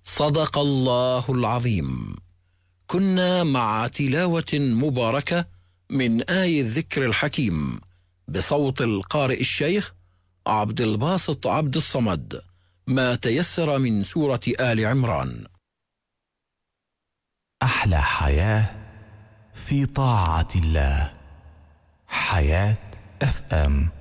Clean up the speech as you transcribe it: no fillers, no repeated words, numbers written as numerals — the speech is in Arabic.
صدق الله العظيم. كنا مع تلاوة مباركة من آي الذكر الحكيم بصوت القارئ الشيخ عبد الباسط عبد الصمد، ما تيسر من سورة آل عمران. أحلى حياة في طاعة الله. حياة FM.